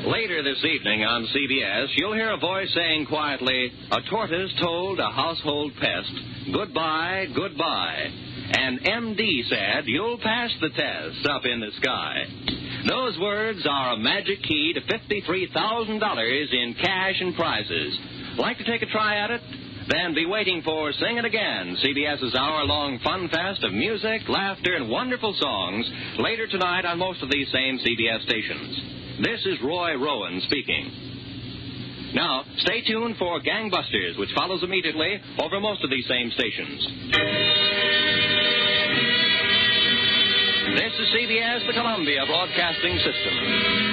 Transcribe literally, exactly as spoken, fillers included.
Later this evening on C B S, you'll hear a voice saying quietly, a tortoise told a household pest, goodbye, goodbye. And M D said, you'll pass the test up in the sky. Those words are a magic key to fifty-three thousand dollars in cash and prizes. Like to take a try at it? Then be waiting for Sing It Again, CBS's hour-long fun fest of music, laughter, and wonderful songs later tonight on most of these same C B S stations. This is Roy Rowan speaking. Now, stay tuned for Gangbusters, which follows immediately over most of these same stations. This is C B S, the Columbia Broadcasting System.